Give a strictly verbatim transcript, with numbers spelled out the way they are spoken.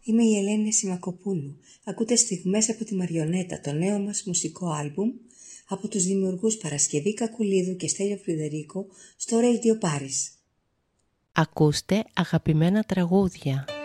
Είμαι η Ελένη Σιμακοπούλου. Ακούτε στιγμές από τη Μαριονέτα, το νέο μας μουσικό άλμπουμ από τους δημιουργούς Παρασκευή Κακουλίδου και Στέλιο Φρυδερίκο στο Radio Paris. Ακούστε αγαπημένα τραγούδια.